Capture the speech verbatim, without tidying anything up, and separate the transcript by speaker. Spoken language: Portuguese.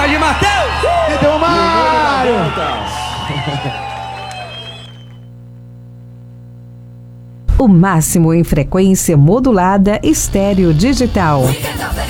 Speaker 1: de Matheus!
Speaker 2: E deu Mário!
Speaker 3: O máximo em frequência modulada estéreo digital.